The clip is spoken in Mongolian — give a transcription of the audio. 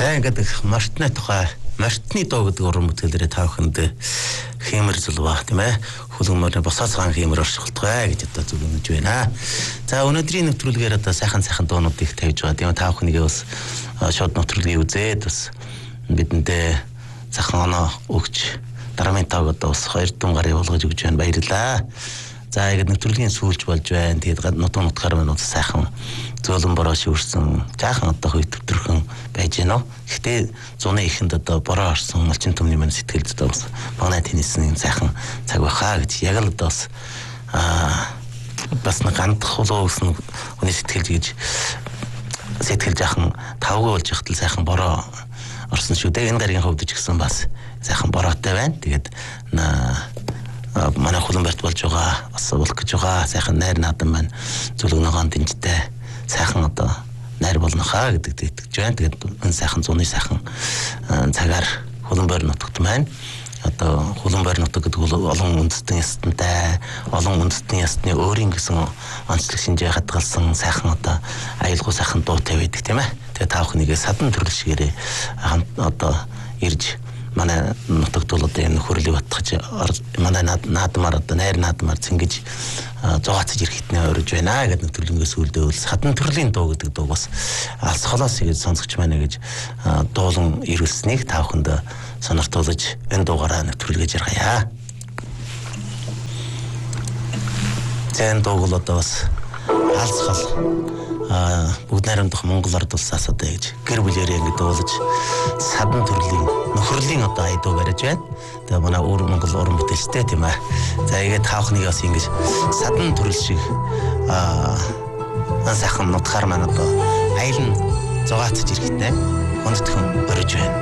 За ингээд мартны тухай мартны доо гэдэг уран бүтээлээрээ та бүхэнд хэмэр зулбаа тийм ээ хөлөмөрний босоос хаан хэмэр оршихолтгой гэж одоо зөвлөмж байна. За өнөөдрийн нэвтрүүлгээр одоо сайхан дуунууд их тавьж байгаа. Тийм та бүхнийгээ бас шууд нэвтрүүлгийг үзээд бас бидэндээ сайхан оноо өгч дарамын тааг одоо бас 2 дун гар явуулгаж өгч байна. Баярлалаа. За яг нэвтрүүлгийн сүүлж болж байна. Тэгээд нутгаар маань сайхан зөөлөн бороо шүүрсэн. Жаахан одоо хүй төвтөрхөн байж гэнэ. Гэхдээ зуны ихэнд одоо бороо орсон малчин төмний маань сэтгэл зүйтэй бас манай теннисийн сайхан цаг байхаа гэж яг л одоо бас нэг гандах улуу гэсэн хүний сэтгэл жаахан тавгүй болж ихтэл сайхан бороо орсон шүү дээ. Энэ гаригийн хувьд ч гэсэн бас сайхан бороотой байна. Тэгээд манай хөлбөмбөрт болж байгаа бас болох гэж байгаа сайхан найр наадам маань зүлгнөгөө дэнжтэй сайхан одоо найр болно хаа гэдэг итгэж байна. Тэгээд энэ сайхан зуны сайхан цагаар хөлбөмбөр нутагт маань одоо хөлбөмбөр нутаг гэдэг бол олон үндэстэн ястантай олон үндэстэн ястны өөрийн гэсэн онцлог шинжээ хадгалсан сайхан одоо аюулгүй сайхан дуутай байдаг тийм ээ. Тэгээд та бүхнийгээ садан төрөл шигээрээ одоо ирж манай нутагт бол одоо энэ хөрлөг батгаж манай наадмаар одоо найр наадмаар цэнгэж зугаацж ирэхтнээ орж байна гэдэг нэвтрүүлгээс үлдээ үл садан төрлийн дуу гэдэг дуу бас алс холоос гэж сонсогч байна гэж дуулан ирүүлсэнийг та бүхэнд сониртуулж энэ дуугаараа нэвтрүүлгэж яргая. Зэн дуу бол одоо бас алс хол бүгд найрамдах Монгол ард улсаас одоо гэж гэр бүлээрээ ингэ дуулж садан төрлийн нөхөрлийн одоо айдуу барьж байна. Тэгээ манай өөр Монгол уран бүтээлчтэй тийм ээ. За игээд таахныг бас ингэж садан төрөл шиг сайхан нутгаар маань одоо айлн зугаацж ирэхтэй өндөртгөн өрж байна.